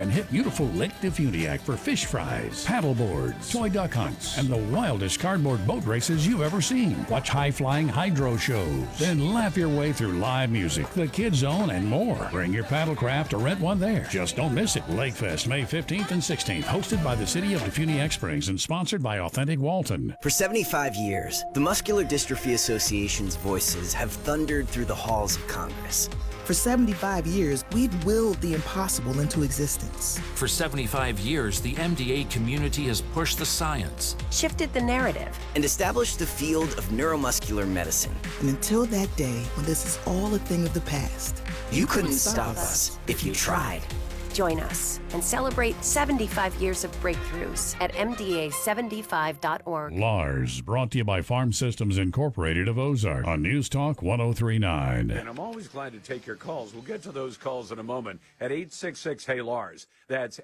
and hit beautiful Lake Defuniak for fish fries, paddle boards, toy duck hunts, and the wildest cardboard boat races you've ever seen. Watch high-flying hydro shows, then laugh your way through live music, the Kids Zone, and more. Bring your paddlecraft or rent one there. Just don't miss it. Lake Fest, May 15th and 16th, hosted by the City of Defuniak Springs and sponsored by Authentic Walton. For 75 years, the Muscular Dystrophy Association's voices have thundered through the halls of Congress. For 75 years, we've willed the impossible into existence. For 75 years, the MDA community has pushed the science, shifted the narrative, and established the field of neuromuscular medicine. And until that day when this is all a thing of the past, you couldn't stop us if you tried. Join us and celebrate 75 years of breakthroughs at MDA75.org. Lars, brought to you by Farm Systems Incorporated of Ozark on News Talk 1039. And I'm always glad to take your calls. We'll get to those calls in a moment at 866-HEY-LARS. That's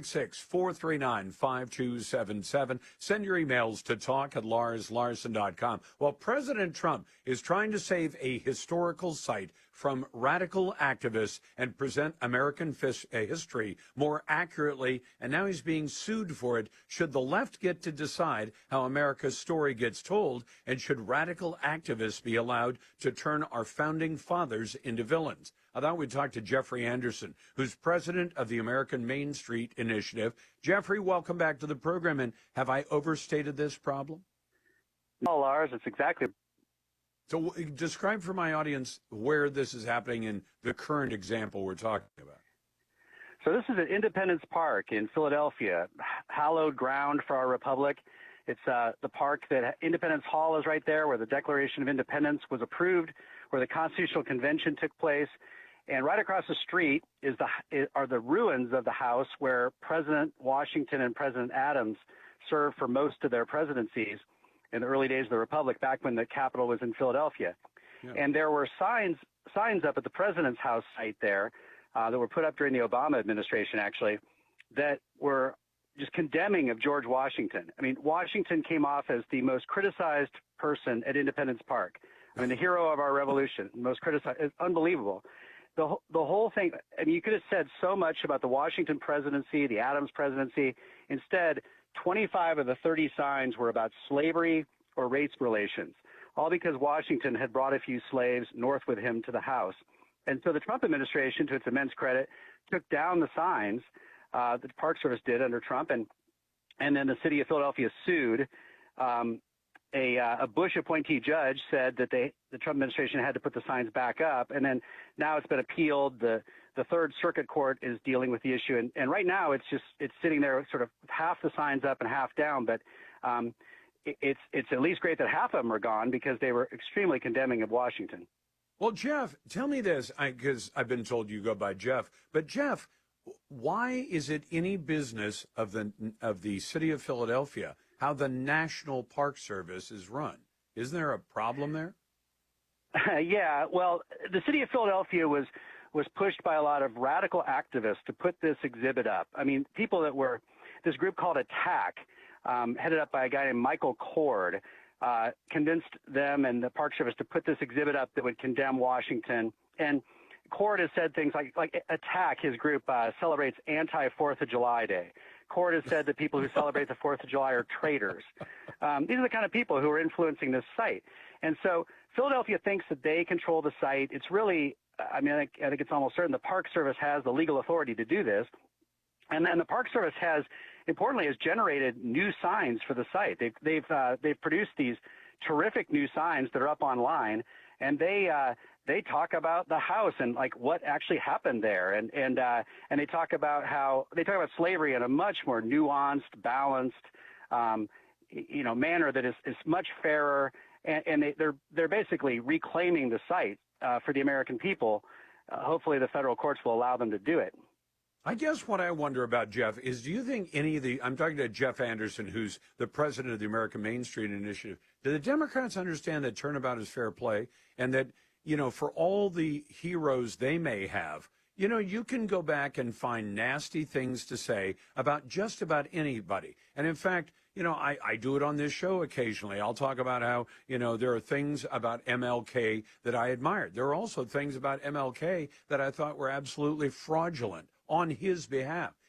866-439-5277. Send your emails to talk@larslarson.com. Well, President Trump is trying to save a historical site from radical activists and present American history more accurately, and now he's being sued for it. Should the left get to decide how America's story gets told, and should radical activists be allowed to turn our founding fathers into villains? I thought we'd talk to Jeffrey Anderson, who's president of the American Main Street Initiative. Jeffrey, welcome back to the program, and have I overstated this problem? No, Lars, it's exactly. So describe for my audience where this is happening in the current example we're talking about. So this is at Independence Park in Philadelphia, hallowed ground for our republic. It's the park that Independence Hall is right there, where the Declaration of Independence was approved, where the Constitutional Convention took place. And right across the street are the ruins of the house where President Washington and President Adams served for most of their presidencies in the early days of the Republic, back when the Capitol was in Philadelphia. Yeah. And there were signs up at the president's house site there that were put up during the Obama administration, actually, that were just condemning of George Washington. I mean, Washington came off as the most criticized person at Independence Park. I mean, the hero of our revolution, most criticized. It's unbelievable. The whole thing, I mean, you could have said so much about the Washington presidency, the Adams presidency. Instead, 25 of the 30 signs were about slavery or race relations, all because Washington had brought a few slaves north with him to the house. And so the Trump administration, to its immense credit, took down the signs that the Park Service did under Trump, and then the city of Philadelphia sued. A Bush appointee judge said that the Trump administration had to put the signs back up, and then now it's been appealed. The Third Circuit Court is dealing with the issue, and right now it's sitting there sort of half the signs up and half down, but it's at least great that half of them are gone because they were extremely condemning of Washington. Well, Jeff, tell me this, because I've been told you go by Jeff, but Jeff, why is it any business of the city of Philadelphia how the National Park Service is run? Isn't there a problem there? Yeah, well, the city of Philadelphia was pushed by a lot of radical activists to put this exhibit up. I mean, people that were this group called ATTACK, headed up by a guy named Michael Cord, convinced them and the Park Service to put this exhibit up that would condemn Washington. And Cord has said things like ATTACK, his group, celebrates anti-4th of July Day. Cord has said that people who celebrate the 4th of July are traitors. These are the kind of people who are influencing this site. And so Philadelphia thinks that they control the site. It's really, I mean, I think it's almost certain the Park Service has the legal authority to do this. And then the Park Service importantly, has generated new signs for the site. They've produced these terrific new signs that are up online, and they talk about the house and like what actually happened there, and they talk about slavery in a much more nuanced, balanced, manner that is much fairer, and they're basically reclaiming the site for the American people. Hopefully, the federal courts will allow them to do it. I guess what I wonder about, Jeff, is do you think I'm talking to Jeff Anderson, who's the president of the American Main Street Initiative. Do the Democrats understand that turnabout is fair play, and that, for all the heroes they may have, you can go back and find nasty things to say about just about anybody. And in fact, I do it on this show occasionally. I'll talk about how, there are things about MLK that I admired. There are also things about MLK that I thought were absolutely fraudulent on his behalf.